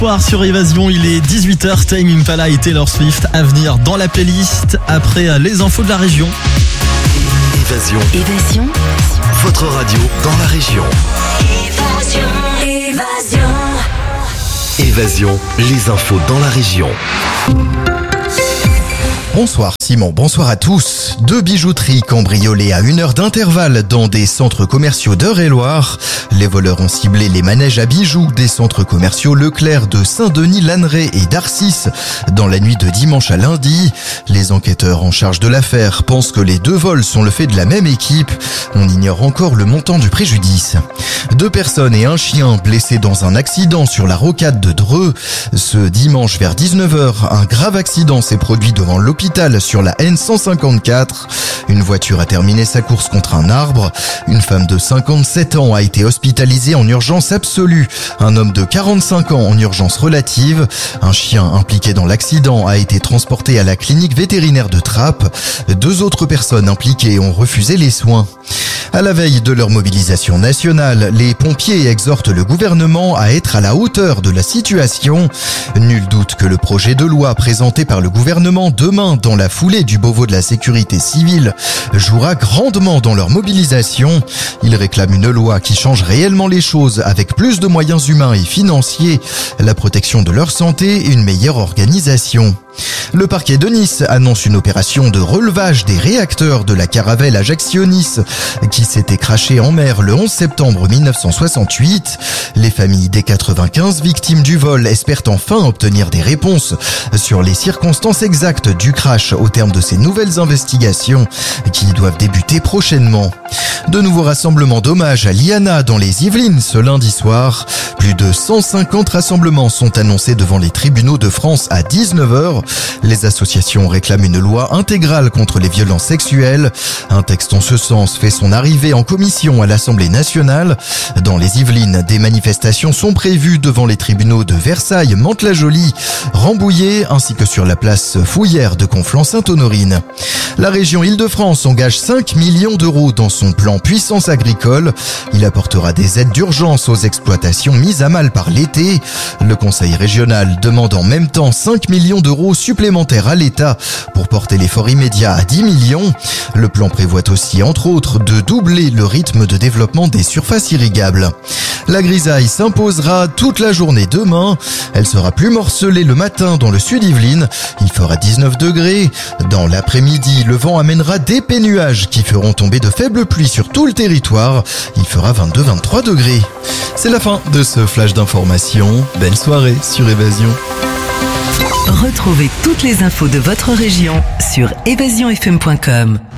Soir sur Évasion, il est 18h, Tame Impala et Taylor Swift à venir dans la playlist après les infos de la région. Évasion. Votre radio dans la région. Évasion, les infos dans la région. Bonsoir Simon, bonsoir à tous. 2 bijouteries cambriolées à 1 heure d'intervalle dans des centres commerciaux d'Eure-et-Loir. Les voleurs ont ciblé les manèges à bijoux des centres commerciaux Leclerc de Saint-Denis-Lanneray et d'Arcis dans la nuit de dimanche à lundi. Les enquêteurs en charge de l'affaire pensent que les 2 vols sont le fait de la même équipe. On ignore encore le montant du préjudice. 2 personnes et un chien blessés dans un accident sur la rocade de Dreux. Ce dimanche vers 19h, un grave accident s'est produit devant l'hôpital sur la N154. Une voiture a terminé sa course contre un arbre. Une femme de 57 ans a été hospitalisée en urgence absolue. Un homme de 45 ans en urgence relative. Un chien impliqué dans l'accident a été transporté à la clinique vétérinaire de Trappes. 2 autres personnes impliquées ont refusé les soins. À la veille de leur mobilisation nationale, les pompiers exhortent le gouvernement à être à la hauteur de la situation. Nul doute que le projet de loi présenté par le gouvernement demain dans la foulée du Beauvau de la sécurité civile jouera grandement dans leur mobilisation. Ils réclament une loi qui change réellement les choses avec plus de moyens humains et financiers, la protection de leur santé et une meilleure organisation. Le parquet de Nice annonce une opération de relevage des réacteurs de la Caravelle Ajaccio-Nice qui s'était crashée en mer le 11 septembre 1968. Les familles des 95 victimes du vol espèrent enfin obtenir des réponses sur les circonstances exactes du crash au terme de ces nouvelles investigations qui doivent débuter prochainement. De nouveaux rassemblements d'hommage à Liana dans les Yvelines ce lundi soir. Plus de 150 rassemblements sont annoncés devant les tribunaux de France à 19h. Les associations réclament une loi intégrale contre les violences sexuelles. Un texte en ce sens fait son arrivée en commission à l'Assemblée nationale. Dans les Yvelines, des manifestations sont prévues devant les tribunaux de Versailles, Mantes-la-Jolie, Rambouillet ainsi que sur la place Fouillère de Conflans-Sainte-Honorine. La région Île-de-France engage 5 millions d'euros dans son plan Puissance agricole. Il apportera des aides d'urgence aux exploitations mises à mal par l'été. Le conseil régional demande en même temps 5 millions d'euros supplémentaires à l'État pour porter l'effort immédiat à 10 millions. Le plan prévoit aussi, entre autres, de doubler le rythme de développement des surfaces irrigables. La grisaille s'imposera toute la journée demain. Elle sera plus morcelée le matin dans le sud Yvelines. Il fera 19 degrés. Dans l'après-midi, le vent amènera d'épais nuages qui feront tomber de faibles pluies sur tout le territoire. Il fera 22-23 degrés. C'est la fin de ce flash d'information. Belle soirée sur Évasion. Retrouvez toutes les infos de votre région sur évasionfm.com.